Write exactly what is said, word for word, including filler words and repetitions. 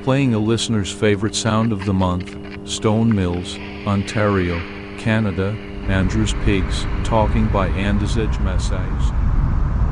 playing a listener's favorite sound of the month, Stone Mills, Ontario, Canada, Andrew's Pigs, talking by Andrzej Masajewski.